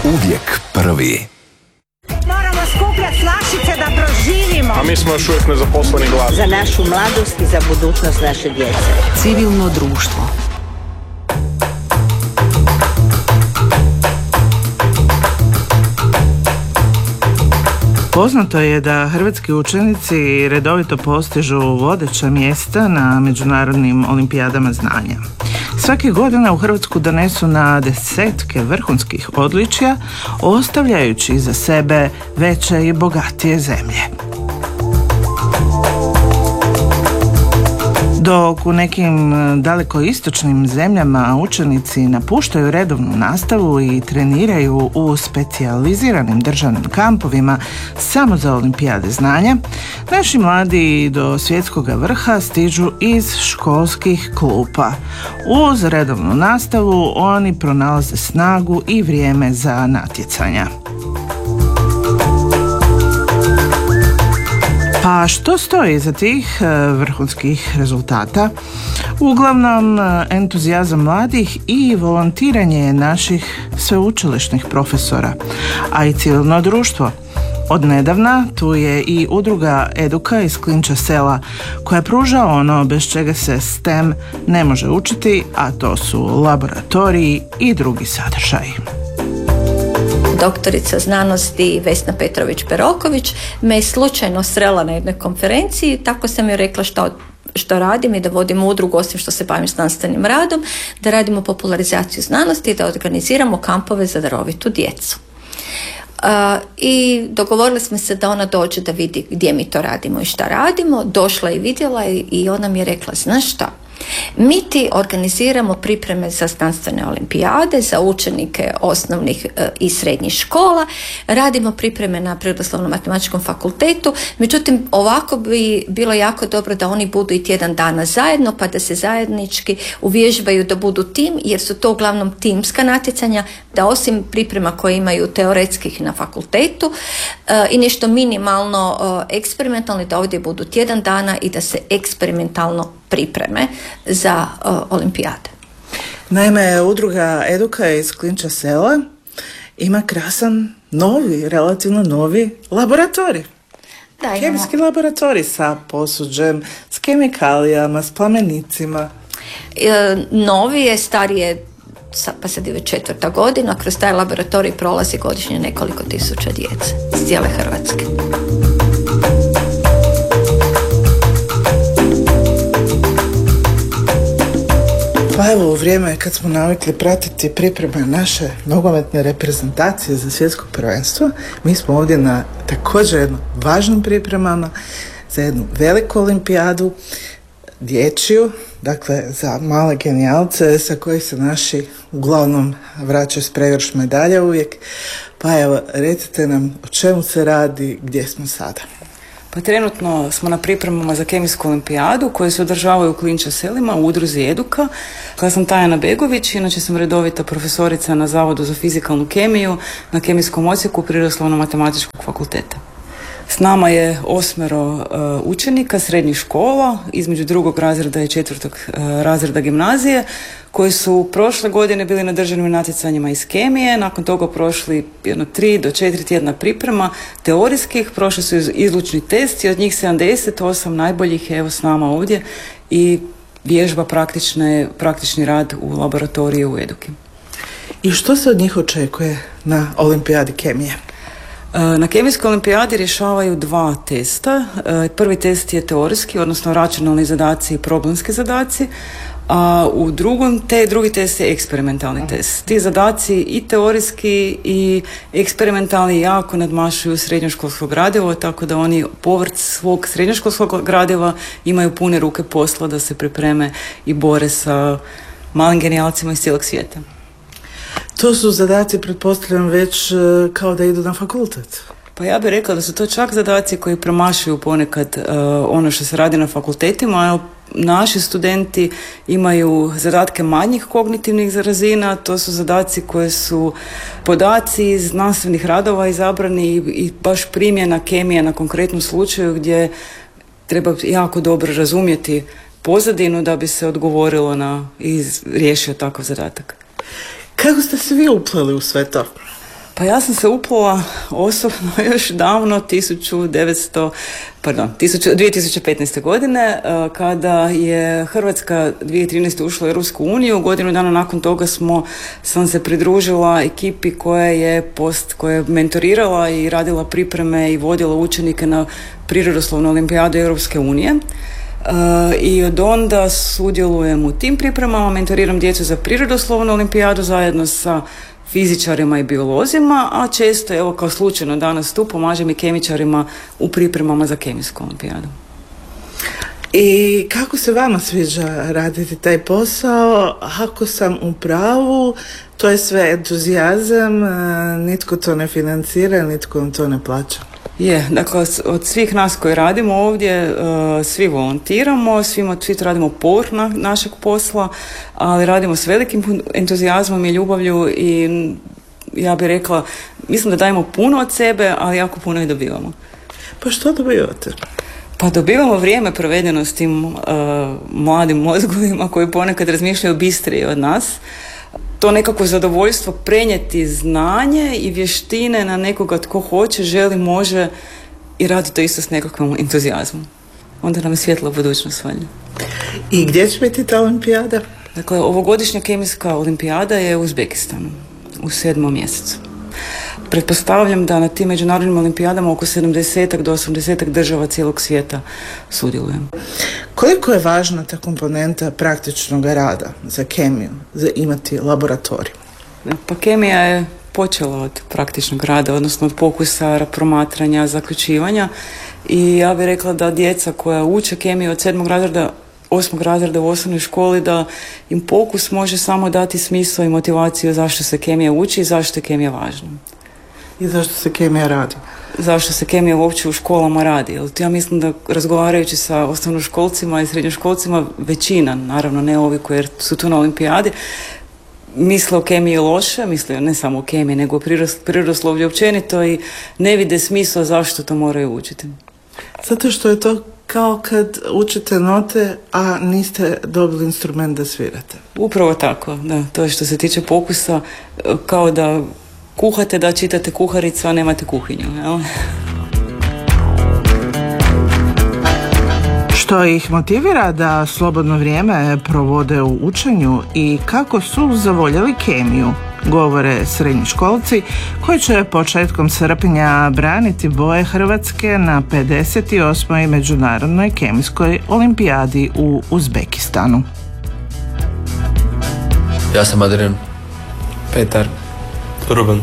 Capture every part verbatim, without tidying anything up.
Uvijek prvi. Moramo skupljati flašice da proživimo. A mi smo još uvijek nezaposleni glas. Za našu mladost i za budućnost naše djece. Civilno društvo. Poznato je da hrvatski učenici redovito postižu vodeća mjesta na međunarodnim olimpijadama znanja. Svake godine u Hrvatsku donesu na desetke vrhunskih odličja, ostavljajući iza sebe veće i bogatije zemlje. Dok u nekim daleko istočnim zemljama učenici napuštaju redovnu nastavu i treniraju u specijaliziranim državnim kampovima samo za olimpijade znanja, naši mladi do svjetskog vrha stižu iz školskih klupa. Uz redovnu nastavu oni pronalaze snagu i vrijeme za natjecanja. Pa što stoji iza tih vrhunskih rezultata? Uglavnom entuzijazam mladih i volontiranje naših sveučilišnih profesora, a i civilno društvo. Od nedavna tu je i udruga Eduka iz Klinča sela koja pruža ono bez čega se STEM ne može učiti, a to su laboratoriji i drugi sadržaji. Doktorica znanosti Vesna Petrović-Peroković me je slučajno srela na jednoj konferenciji, tako sam joj rekla što, što radim i da vodim udrugu, osim što se bavim znanstvenim radom, da radimo popularizaciju znanosti i da organiziramo kampove za darovitu djecu. Uh, I dogovorili smo se da ona dođe da vidi gdje mi to radimo i šta radimo. Došla i vidjela i, i ona mi je rekla, znaš šta? Mi ti organiziramo pripreme za znanstvene olimpijade, za učenike osnovnih e, i srednjih škola, radimo pripreme na Prirodoslovno-matematičkom fakultetu, međutim ovako bi bilo jako dobro da oni budu i tjedan dana zajedno, pa da se zajednički uvježbaju da budu tim, jer su to uglavnom timska natjecanja, da osim priprema koje imaju teoretskih na fakultetu e, i nešto minimalno e, eksperimentalno, da ovdje budu tjedan dana i da se eksperimentalno pripreme za uh, olimpijade. Naime, udruga Eduka iz Klinča sela ima krasan, novi, relativno novi laboratorij. Da, imamo. Kemijski laboratorij sa posuđem, s kemikalijama, s plamenicima. E, novi je, stari je, pa sad je već četvrta godina, kroz taj laboratorij prolazi godišnje nekoliko tisuća djece iz cijele Hrvatske. Pa evo, u vrijeme kad smo navikli pratiti pripreme naše nogometne reprezentacije za svjetsko prvenstvo, mi smo ovdje na također jednom važnim pripremama za jednu veliku olimpijadu, dječju, dakle za male genijalce sa kojih se naši uglavnom vraćaju s pregrš medalja uvijek. Pa evo, recite nam o čemu se radi, gdje smo sada. Pa trenutno smo na pripremama za kemijsku olimpijadu koje se održavaju u Klinča selima u udruzi Eduka. Ja sam Tajana Begović, inače sam redovita profesorica na Zavodu za fizikalnu kemiju na kemijskom odsjeku Prirodoslovno-matematičkog fakulteta. S nama je osmero uh, učenika srednjih škola, između drugog razreda i četvrtog uh, razreda gimnazije, koji su prošle godine bili na državnim natjecanjima iz kemije, nakon toga prošli jedno tri do četiri tjedna priprema teorijskih, prošli su izlučni test i od njih sedamdeset osam najboljih je evo s nama ovdje i vježba praktične, praktični rad u laboratoriju u Eduki. I što se od njih očekuje na olimpijadi kemije? Na kemijskoj olimpijadi rješavaju dva testa. Prvi test je teorijski, odnosno računalni zadaci i problemski zadaci, a u drugom te drugi test je eksperimentalni test. Ti zadaci i teorijski i eksperimentalni jako nadmašuju srednjoškolsko gradivo, tako da oni povrh svog srednjoškolskog gradiva imaju pune ruke posla da se pripreme i bore sa malim genijalcima iz cijelog svijeta. To su zadaci, pretpostavljam, već kao da idu na fakultet. Pa ja bih rekla da su to čak zadaci koji promašuju ponekad uh, ono što se radi na fakultetima, a naši studenti imaju zadatke manjih kognitivnih razina, to su zadaci koje su podaci iz znanstvenih radova izabrani i, i baš primjena kemije na konkretnom slučaju gdje treba jako dobro razumjeti pozadinu da bi se odgovorilo na i riješio takav zadatak. Kako ste se vi upleli u sve to? Pa ja sam se uplala osobno još davno tisuću devetsto, pardon, dvije tisuće petnaeste. godine kada je Hrvatska dvije tisuće trinaeste. ušla u Europsku uniju. Godinu dana nakon toga smo, sam se pridružila ekipi koja je post, koja je mentorirala i radila pripreme i vodila učenike na prirodoslovnu olimpijadu Europske unije. Uh, I od onda sudjelujem u tim pripremama, mentoriram djecu za prirodoslovnu olimpijadu zajedno sa fizičarima i biolozima, a često, evo kao slučajno danas tu, pomažem i kemičarima u pripremama za kemijsku olimpijadu. I kako se vama sviđa raditi taj posao? Ako sam u pravu, to je sve entuzijazam, nitko to ne financira, nitko vam to ne plaća. Je, dakle, od svih nas koji radimo ovdje, svi volontiramo, svima, svi to radimo povrh našeg posla, ali radimo s velikim entuzijazmom i ljubavlju i ja bih rekla, mislim da dajemo puno od sebe, ali jako puno i dobivamo. Pa što dobivate? Pa dobivamo vrijeme provedeno s tim uh, mladim mozgovima koji ponekad razmišljaju bistrije od nas. To nekako zadovoljstvo prenijeti znanje i vještine na nekoga tko hoće, želi, može i radi to isto s nekakvom entuzijazmom. Onda nam je svjetla budućnost valjda. I gdje će biti ta olimpijada? Dakle, ovogodišnja kemijska olimpijada je u Uzbekistanu u sedmom mjesecu. Pretpostavljam da na tim međunarodnim olimpijadama oko sedamdeset do osamdeset država cijelog svijeta sudjelujem. Koliko je važna ta komponenta praktičnog rada za kemiju, za imati laboratorij? Pa kemija je počela od praktičnog rada, odnosno od pokusa, promatranja, zaključivanja i ja bih rekla da djeca koja uče kemiju od sedmog razreda, osmog razreda u osnovnoj školi, da im pokus može samo dati smisao i motivaciju zašto se kemija uči i zašto je kemija važna. I zašto se kemija radi? Zašto se kemija uopće u školama radi? Ja mislim da razgovarajući sa osnovnoškolcima i srednjoškolcima, većina, naravno ne ovi koji su tu na olimpijadi, misle o kemiji loše, misle ne samo o kemiji, nego o prirodoslovlju općenito i ne vide smisla zašto to moraju učiti. Zato što je to kao kad učite note, a niste dobili instrument da svirate. Upravo tako, da. To je što se tiče pokusa, kao da kuhate, da čitate kuharicu, a nemate kuhinju, jel? Što ih motivira da slobodno vrijeme provode u učenju i kako su zavoljeli kemiju, govore srednjoškolci koji će početkom srpnja braniti boje Hrvatske na pedeset osmoj međunarodnoj kemijskoj olimpijadi u Uzbekistanu. Ja sam Adrian. Petar. Ruben.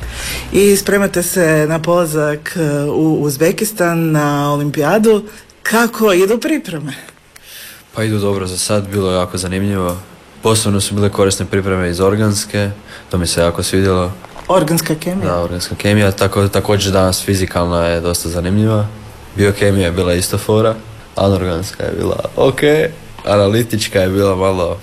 I spremate se na polazak u Uzbekistan na olimpijadu. Kako idu pripreme? Pa idu dobro za sad, bilo je jako zanimljivo. Posebno su bile korisne pripreme iz organske, to mi se jako svidjelo. Organska kemija? Da, organska kemija, tako, također danas fizikalna je dosta zanimljiva. Biokemija je bila isto fora, anorganska je bila ok, analitička je bila malo...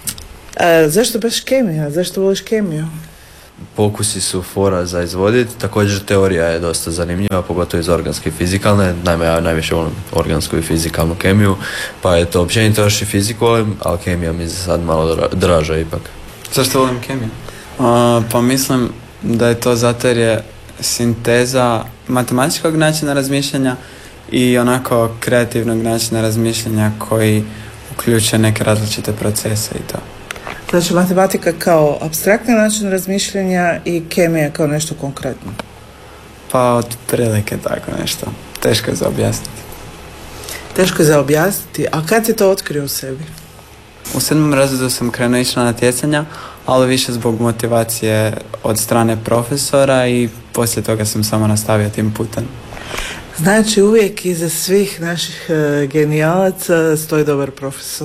A, zašto baš kemija? Zašto voliš kemiju? Pokusi su fora za izvoditi, također teorija je dosta zanimljiva, pogotovo iz organske i fizikalne. Naime, ja najviše volim organsku i fizikalnu kemiju, pa je to općenito još i fiziku volim, ali kemija mi za sad malo draža ipak. Zašto volim kemiju? Uh, pa mislim da je to zato jer je sinteza matematičkog načina razmišljanja i onako kreativnog načina razmišljanja koji uključuje neke različite procese i to. Znači matematika kao apstraktni način razmišljanja i kemija kao nešto konkretno. Pa otprilike tako nešto. Teško je za objasniti. Teško je za objasniti, a kad si to otkrio u sebi? U sedmom razredu sam krenuo ići na natjecanja, ali više zbog motivacije od strane profesora i poslije toga sam samo nastavio tim putem. Znači uvijek iza svih naših uh, genijalaca stoji dobar profesor.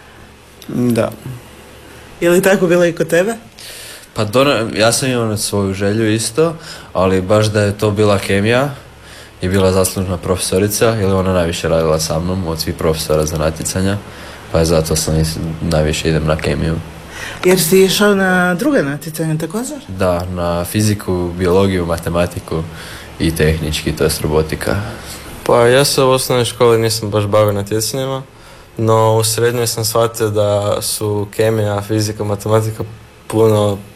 Da. Je li tako bilo i kod tebe? Pa do, ja sam imao svoju želju isto, ali baš da je to bila kemija i bila zaslužna profesorica, jer ona najviše radila sa mnom od svih profesora za natjecanja, pa je zato sam najviše idem na kemiju. Jer si išao na druge natjecanja također? Da, na fiziku, biologiju, matematiku i tehnički, to je robotika. Pa ja se u osnovnoj školi nisam baš bavio natjecanjima, no u srednjoj sam shvatio da su kemija, fizika, matematika puno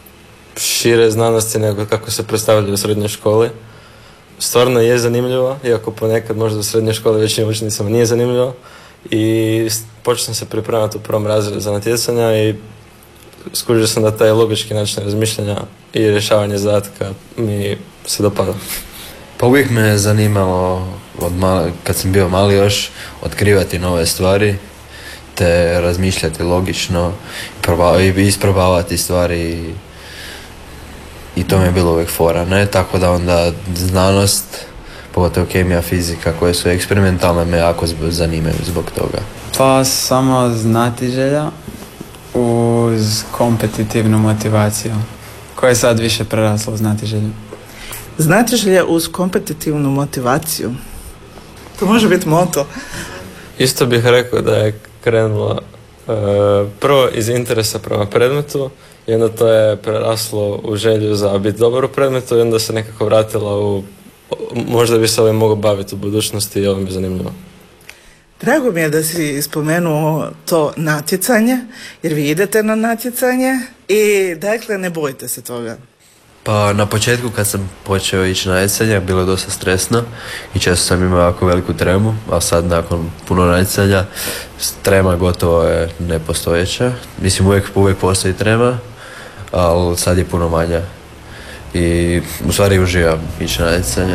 šire znanosti nego kako se predstavljaju u srednjoj školi. Stvarno je zanimljivo, iako ponekad možda u srednjoj školi većim učenicama nije zanimljivo. I počeo sam se pripremati u prvom razredu za natjecanja i skužio sam da taj logički način razmišljanja i rješavanje zadatka mi se dopada. Pa uvijek me je zanimalo, od male, kad sam bio mali još, otkrivati nove stvari, te razmišljati logično i isprobavati stvari i, i to mi je bilo uvijek fora, ne? Tako da onda znanost, pogotovo kemija, fizika, koje su eksperimentalne, me jako zanimaju zbog toga. Pa samo znatiželja uz kompetitivnu motivaciju, koja je sad više prerasla u znatiželju. Znatiželja uz kompetitivnu motivaciju. To može biti moto. Isto bih rekao da je krenulo uh, prvo iz interesa prema predmetu i onda to je preraslo u želju za biti dobar u predmetu i onda se nekako vratilo u možda bi se ovim mogao baviti u budućnosti i ovo mi je zanimljivo. Drago mi je da si spomenuo to natjecanje, jer vi idete na natjecanje i dakle ne bojite se toga. Pa na početku kad sam počeo ići na natjecanja bilo je dosta stresno i često sam imao jako veliku tremu, a sad nakon puno natjecanja trema gotovo je nepostojeća. Mislim uvijek, uvijek postoji trema, ali sad je puno manja i u stvari uživam ići na natjecanja.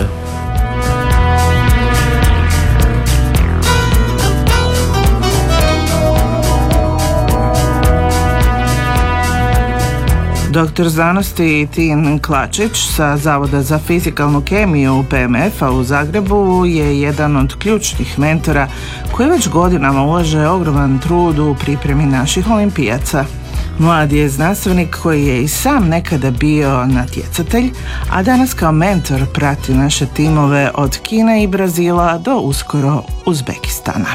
Doktor znanosti Tin Klačić sa Zavoda za fizikalnu kemiju P M F-a u Zagrebu je jedan od ključnih mentora koji već godinama ulaže ogroman trud u pripremi naših olimpijaca. Mlad je znanstvenik koji je i sam nekada bio natjecatelj, a danas kao mentor prati naše timove od Kine i Brazila do uskoro Uzbekistana.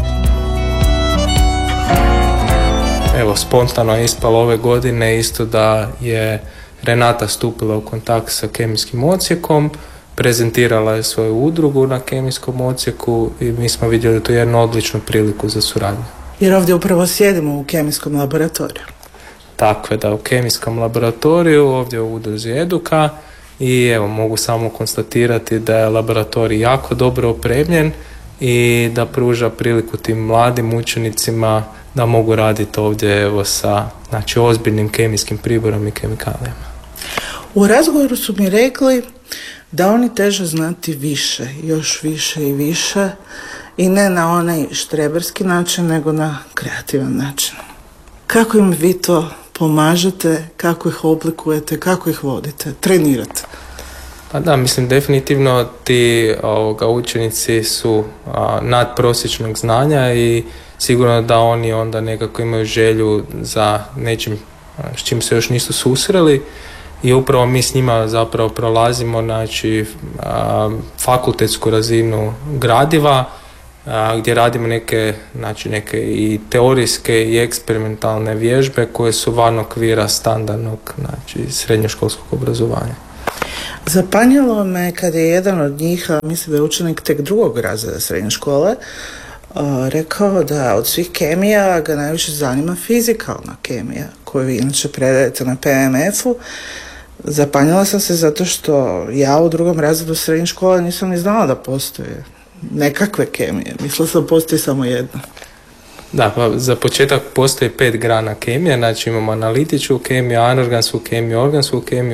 Evo, spontano je ispalo ove godine isto da je Renata stupila u kontakt sa kemijskim odsjekom, prezentirala je svoju udrugu na kemijskom odsjeku i mi smo vidjeli tu jednu odličnu priliku za suradnju. Jer ovdje upravo sjedimo u kemijskom laboratoriju. Tako je, da, u kemijskom laboratoriju, ovdje u udruzi Eduka i evo, mogu samo konstatirati da je laboratorij jako dobro opremljen i da pruža priliku tim mladim učenicima da mogu raditi ovdje evo, sa znači, ozbiljnim kemijskim priborom i kemikalijama. U razgovoru su mi rekli da oni teže znati više, još više i više i ne na onaj štreberski način, nego na kreativan način. Kako im vi to pomažete, kako ih oblikujete, kako ih vodite, trenirate? Pa da, mislim definitivno ti ovoga, učenici su a, nadprosječnog znanja i sigurno da oni onda nekako imaju želju za nečim s čim se još nisu susreli i upravo mi s njima zapravo prolazimo znači, a, fakultetsku razinu gradiva a, gdje radimo neke, znači, neke i teorijske i eksperimentalne vježbe koje su van okvira standardnog znači, srednjoškolskog obrazovanja. Zapanjilo me kada je jedan od njih, mislim da je učenik tek drugog razreda srednje škole, rekao da od svih kemija ga najviše zanima fizikalna kemija koju vi inače predajete na P M F-u. Zapanjila sam se zato što ja u drugom razredu srednje škole nisam ni znala da postoje nekakve kemije. Mislila sam da postoji samo jedna. Da, pa za početak postoji pet grana kemije, znači imamo analitičku kemiju, anorgansku kemiju, organsku kemiju,